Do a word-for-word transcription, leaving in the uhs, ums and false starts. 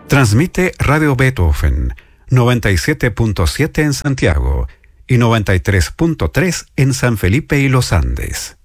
Transmite Radio Beethoven, noventa y siete punto siete en Santiago y noventa y tres punto tres en San Felipe y Los Andes.